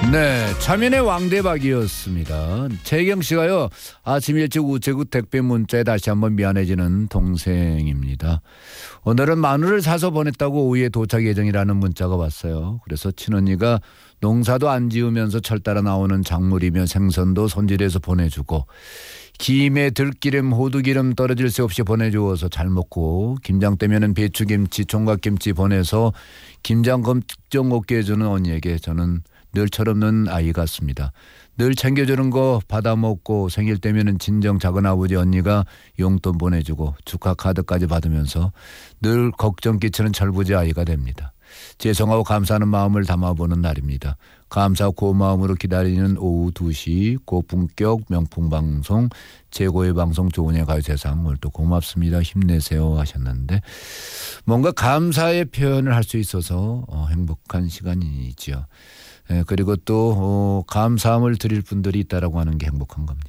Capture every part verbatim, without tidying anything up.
네, 차민의 왕대박이었습니다. 최경 씨가요, 아침 일찍 우체국 택배 문자에 다시 한번 미안해지는 동생입니다. 오늘은 마늘을 사서 보냈다고 오후에 도착 예정이라는 문자가 왔어요. 그래서 친언니가 농사도 안 지으면서 철따라 나오는 작물이며 생선도 손질해서 보내주고 김에 들기름 호두기름 떨어질 새 없이 보내주어서 잘 먹고 김장 때면은 배추김치 총각김치 보내서 김장 걱정 없게 해주는 언니에게 저는 늘 철없는 아이 같습니다. 늘 챙겨주는 거 받아먹고 생일 때면은 친정 작은아버지 언니가 용돈 보내주고 축하 카드까지 받으면서 늘 걱정 끼치는 철부지 아이가 됩니다. 죄송하고 감사하는 마음을 담아보는 날입니다. 감사하고 고마움으로 기다리는 오후 두 시 고품격 명품방송 최고의 방송 조은의 가요세상 오늘 또 고맙습니다. 힘내세요 하셨는데 뭔가 감사의 표현을 할 수 있어서 어, 행복한 시간이지요. 예, 그리고 또 어, 감사함을 드릴 분들이 있다라고 하는 게 행복한 겁니다.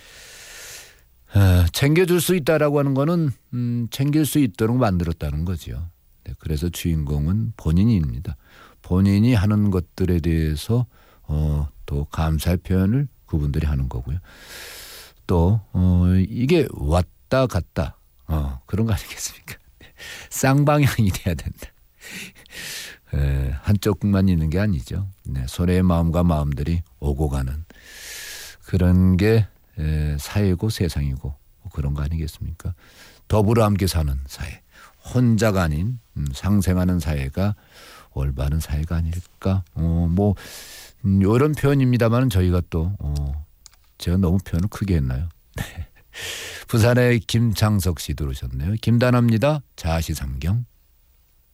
에, 챙겨줄 수 있다라고 하는 거는 음, 챙길 수 있도록 만들었다는 거죠. 네, 그래서 주인공은 본인입니다. 본인이 하는 것들에 대해서 어, 또 감사의 표현을 그분들이 하는 거고요. 또 어, 이게 왔다 갔다 어, 그런 거 아니겠습니까? 쌍방향이 돼야 된다. 에, 한쪽만 있는 게 아니죠. 네, 서로의 마음과 마음들이 오고 가는 그런 게 에, 사회고 세상이고 뭐 그런 거 아니겠습니까? 더불어 함께 사는 사회, 혼자가 아닌 음, 상생하는 사회가 올바른 사회가 아닐까. 어, 뭐 음, 이런 표현입니다만 저희가 또 어, 제가 너무 표현을 크게 했나요? 부산의 김창석 씨 들어오셨네요. 김단합니다. 자아시삼경.